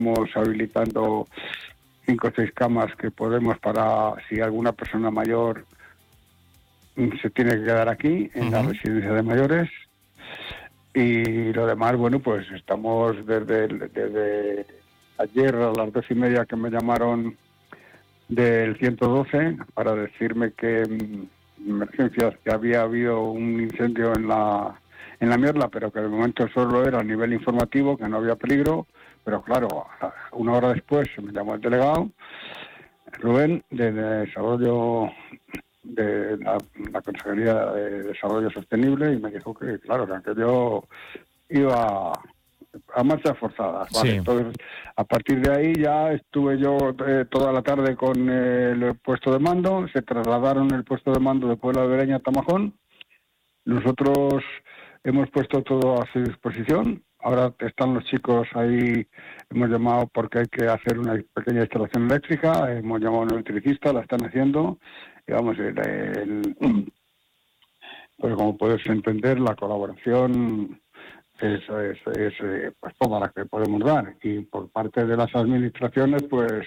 Estamos habilitando 5 o 6 camas que podemos para si alguna persona mayor se tiene que quedar aquí en la residencia de mayores. Y lo demás, bueno, pues estamos desde ayer a las 2:30 que me llamaron del 112 para decirme que emergencias, que había habido un incendio en la Mierla, pero que de momento solo era a nivel informativo, que no había peligro. Pero claro, una hora después me llamó el delegado Rubén de Desarrollo de la Consejería de Desarrollo Sostenible, y me dijo que, claro, que aquello iba a marchas forzadas, ¿vale? Sí. Entonces, a partir de ahí ya estuve yo toda la tarde con el puesto de mando. Se trasladaron el puesto de mando de Puebla de Bereña a Tamajón. Nosotros hemos puesto todo a su disposición. Ahora están los chicos ahí, hemos llamado porque hay que hacer una pequeña instalación eléctrica, hemos llamado a un electricista, la están haciendo. Y vamos, pues como puedes entender, la colaboración es pues toda la que podemos dar. Y por parte de las administraciones, pues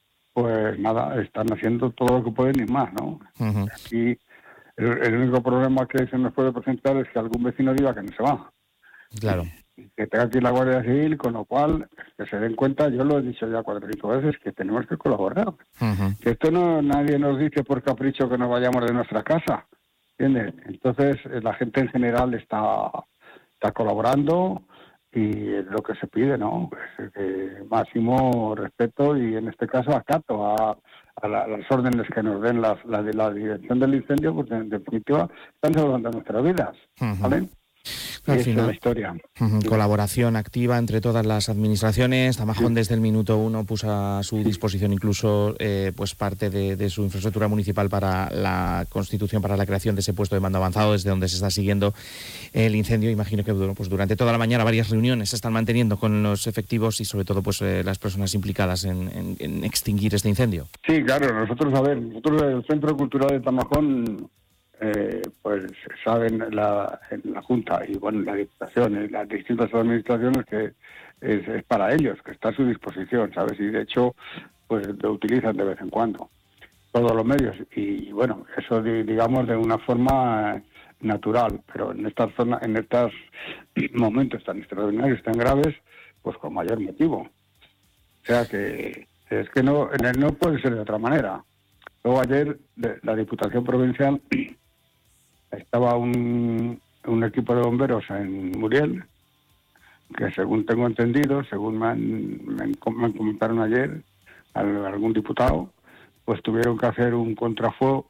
nada, están haciendo todo lo que pueden y más, ¿no? Aquí el único problema que se nos puede presentar es que algún vecino diga que no se va. Claro. Que tenga que ir la Guardia Civil, con lo cual, que se den cuenta, yo lo he dicho ya 4 o 5 veces, que tenemos que colaborar. Que esto nadie nos dice por capricho que nos vayamos de nuestra casa, ¿entiendes? Entonces, la gente en general está colaborando, y es lo que se pide, ¿no? Pues, máximo respeto y, en este caso, acato a las órdenes que nos den la dirección del incendio, porque en definitiva están salvando nuestras vidas, ¿vale? Al Esa final, es la historia. Colaboración activa entre todas las administraciones. Tamajón desde el minuto 1 puso a su disposición incluso pues parte de su infraestructura municipal para la constitución, para la creación de ese puesto de mando avanzado, desde donde se está siguiendo el incendio. Imagino que pues durante toda la mañana varias reuniones se están manteniendo con los efectivos y sobre todo pues las personas implicadas en extinguir este incendio. Sí, claro, nosotros del Centro Cultural de Tamajón, pues saben en la Junta y bueno, la Diputación y las distintas administraciones que es para ellos, que está a su disposición, ¿sabes? Y de hecho, pues lo utilizan de vez en cuando, todos los medios. Y bueno, eso digamos de una forma natural, pero en estas zonas, en estos momentos tan extraordinarios, tan graves, pues con mayor motivo. O sea que es que no puede ser de otra manera. Luego ayer la Diputación Provincial estaba un equipo de bomberos en Muriel, que según tengo entendido, según me comentaron ayer algún diputado, pues tuvieron que hacer un contrafuego,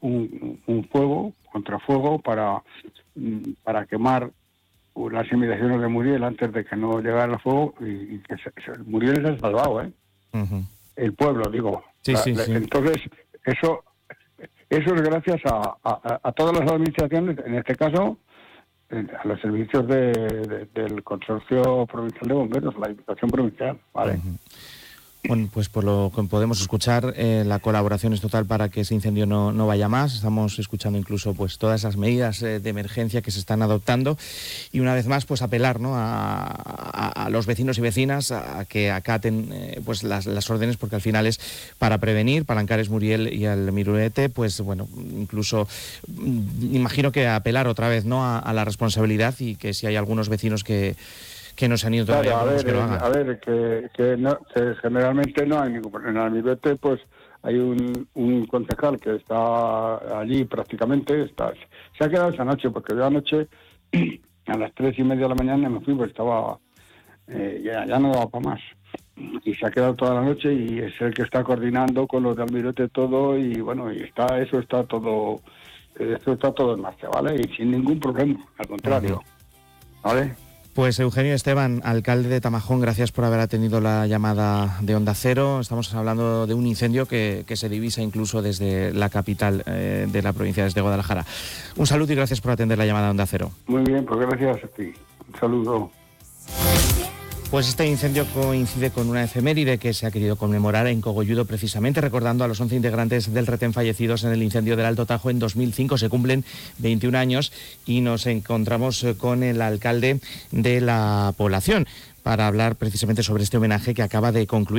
contrafuego para quemar las inmediaciones de Muriel antes de que no llegara el fuego, y que Muriel se ha salvado, ¿eh? El pueblo, digo. Sí. Entonces, eso es gracias a todas las administraciones, en este caso, a los servicios del Consorcio Provincial de Bomberos, la Diputación Provincial, ¿vale? Bueno, pues por lo que podemos escuchar, la colaboración es total para que ese incendio no vaya más. Estamos escuchando incluso pues todas esas medidas de emergencia que se están adoptando, y una vez más pues apelar, ¿no?, a los vecinos y vecinas a que acaten pues las órdenes, porque al final es para prevenir, para Ancares, Muriel y al Mirurete, pues bueno, incluso imagino que apelar otra vez, ¿no?, a la responsabilidad, y que si hay algunos vecinos que no se han ido todavía, claro, que lo hagan. Que generalmente no hay ningún problema. En Almirete, pues hay un concejal que está allí prácticamente, se ha quedado esa noche, porque yo anoche a las 3:30 de la mañana me fui, pues estaba ya no daba para más, y se ha quedado toda la noche, y es el que está coordinando con los de Almirete todo, y bueno, y eso está todo en marcha, ¿vale? Y sin ningún problema, al contrario, ¿vale? Pues Eugenio Esteban, alcalde de Tamajón, gracias por haber atendido la llamada de Onda Cero. Estamos hablando de un incendio que se divisa incluso desde la capital de la provincia, desde Guadalajara. Un saludo y gracias por atender la llamada de Onda Cero. Muy bien, pues gracias a ti. Un saludo. Pues este incendio coincide con una efeméride que se ha querido conmemorar en Cogolludo, precisamente recordando a los 11 integrantes del retén fallecidos en el incendio del Alto Tajo en 2005. Se cumplen 21 años y nos encontramos con el alcalde de la población para hablar precisamente sobre este homenaje que acaba de concluir.